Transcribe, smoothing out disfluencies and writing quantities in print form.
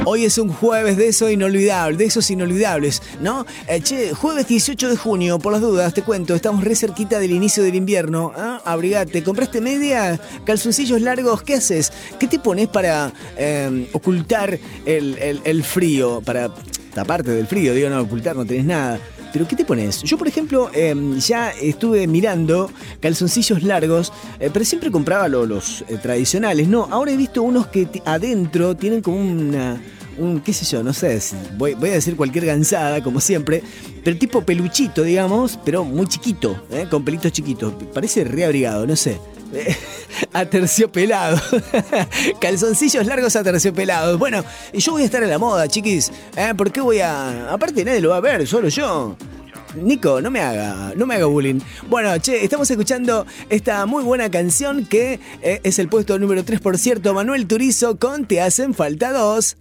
Hoy es un jueves de eso inolvidable, de esos inolvidables, ¿no? Jueves 18 de junio, por las dudas, te cuento, estamos re cerquita del inicio del invierno. Abrigate, ¿compraste media? ¿Calzoncillos largos? ¿Qué haces? ¿Qué te pones para ocultar el frío? Para taparte del frío, digo, no, ocultar no tenés nada. ¿Pero qué te pones? Yo, por ejemplo, ya estuve mirando calzoncillos largos, pero siempre compraba los tradicionales. No, ahora he visto unos que adentro tienen como qué sé yo, no sé, voy a decir cualquier gansada, como siempre, pero tipo peluchito, digamos, pero muy chiquito, con pelitos chiquitos. Parece reabrigado, no sé. Aterciopelado. Calzoncillos largos aterciopelados. Bueno, yo voy a estar a la moda, chiquis. ¿Por qué voy a...? Aparte nadie lo va a ver, solo yo. Nico, no me haga bullying. Bueno, estamos escuchando esta muy buena canción que es el puesto número 3, por cierto. Manuel Turizo con Te hacen falta dos.